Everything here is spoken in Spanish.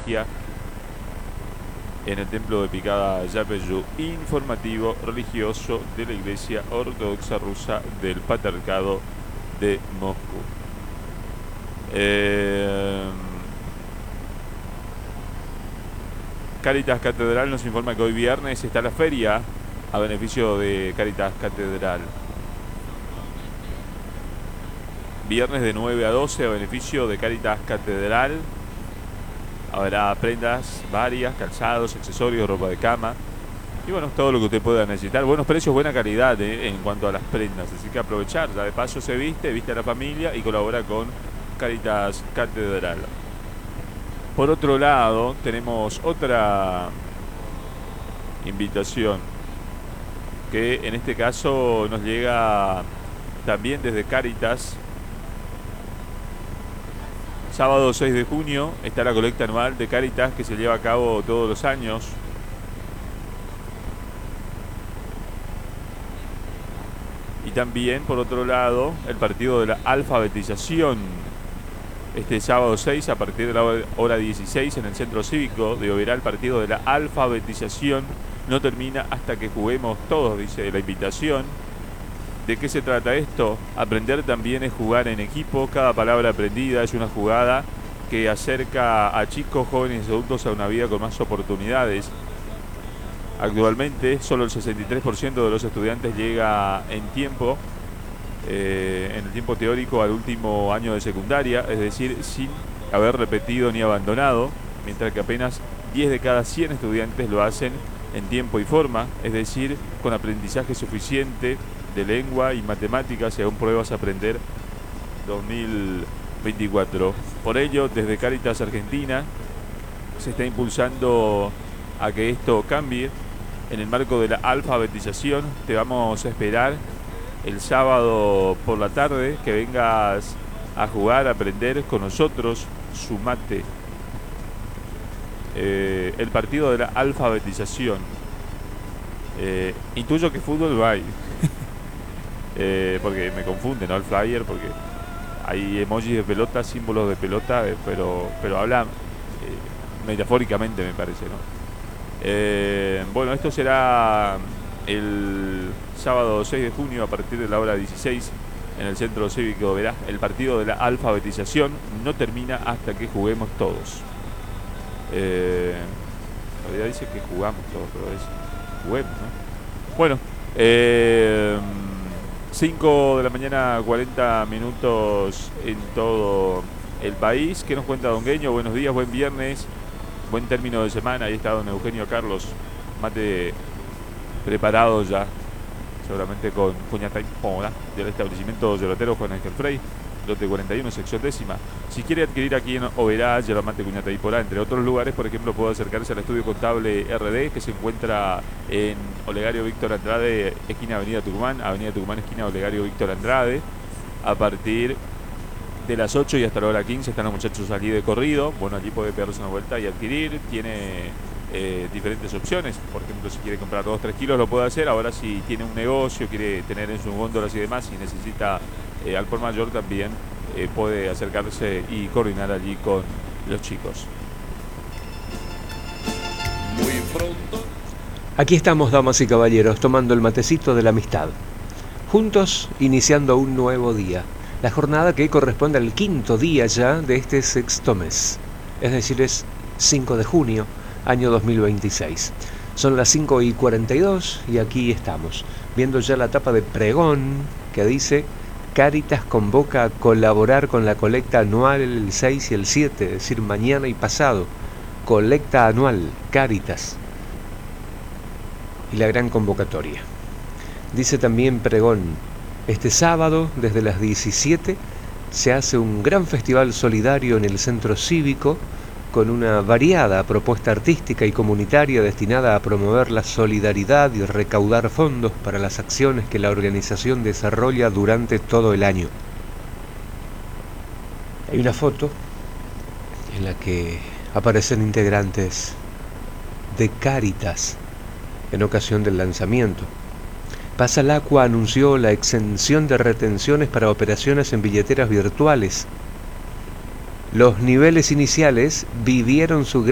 liturgia en el templo de Picada Yapeyú, informativo religioso de la Iglesia Ortodoxa Rusa del Patriarcado de Moscú. Cáritas Catedral nos informa que hoy viernes está la feria a beneficio de Cáritas Catedral. Viernes de 9 a 12 a beneficio de Cáritas Catedral. Habrá prendas varias, calzados, accesorios, ropa de cama y bueno, todo lo que usted pueda necesitar. Buenos precios, buena calidad en cuanto a las prendas, así que aprovechar. Ya de paso se viste a la familia y colabora con Cáritas Catedral. Por otro lado, tenemos otra invitación que en este caso nos llega también desde Cáritas. Sábado 6 de junio está la colecta anual de Cáritas que se lleva a cabo todos los años. Y también, por otro lado, el partido de la alfabetización. Este sábado 6, a partir de la hora 16, en el Centro Cívico de Oberá, el partido de la alfabetización no termina hasta que juguemos todos, dice la invitación. ¿De qué se trata esto? Aprender también es jugar en equipo. Cada palabra aprendida es una jugada que acerca a chicos, jóvenes y adultos a una vida con más oportunidades. Actualmente, solo el 63% de los estudiantes llega en tiempo, en el tiempo teórico, al último año de secundaria, es decir, sin haber repetido ni abandonado, mientras que apenas 10 de cada 100 estudiantes lo hacen en tiempo y forma, es decir, con aprendizaje suficiente de lengua y matemáticas, según Pruebas Aprender 2024. Por ello, desde Cáritas Argentina se está impulsando a que esto cambie. En el marco de la alfabetización, te vamos a esperar el sábado por la tarde, que vengas a jugar, a aprender con nosotros. Sumate. El partido de la alfabetización. Intuyo que fútbol va ahí. Porque me confunde, ¿no? El flyer, porque hay emojis de pelota, símbolos de pelota, pero habla metafóricamente, me parece, ¿no? Bueno, esto será el sábado 6 de junio a partir de la hora 16 en el Centro Cívico. Verás, el partido de la alfabetización no termina hasta que juguemos todos. En realidad dice que jugamos todos, pero es juguemos, ¿no? Bueno, 5 de la mañana, 40 minutos en todo el país. ¿Qué nos cuenta Don Gueño? Buenos días, buen viernes, buen término de semana. Ahí está Don Eugenio Carlos, mate preparado ya, seguramente con cuñata y poda, del establecimiento Yerbatero Juan Ángel Frey, lote 41, sección 10ª. Si quiere adquirir aquí en Oberá, yerba mate, cuñata y poda, entre otros lugares, por ejemplo, puede acercarse al Estudio Contable RD, que se encuentra en Olegario Víctor Andrade, esquina Avenida Tucumán, esquina Olegario Víctor Andrade. A partir de las 8 y hasta la hora 15 están los muchachos allí de corrido. Bueno, allí puede pegarse una vuelta y adquirir. Tiene diferentes opciones. Por ejemplo, si quiere comprar 2-3 kilos lo puede hacer. Ahora, si tiene un negocio, quiere tener en sus góndolas y demás, y necesita al por mayor, también puede acercarse y coordinar allí con los chicos. Muy pronto. Aquí estamos, damas y caballeros, tomando el matecito de la amistad. Juntos, iniciando un nuevo día. La jornada que corresponde al 5.º día ya de este 6.º mes. Es decir, es 5 de junio, año 2026. Son las 5:42 y aquí estamos, viendo ya la tapa de pregón que dice: Cáritas convoca a colaborar con la colecta anual el 6 y el 7, es decir, mañana y pasado. Colecta anual, Cáritas. Y la gran convocatoria. Dice también pregón: este sábado, desde las 17, se hace un gran festival solidario en el Centro Cívico, con una variada propuesta artística y comunitaria destinada a promover la solidaridad y recaudar fondos para las acciones que la organización desarrolla durante todo el año. Hay una foto en la que aparecen integrantes de Cáritas en ocasión del lanzamiento. Pasalacqua anunció la exención de retenciones para operaciones en billeteras virtuales. Los niveles iniciales vivieron su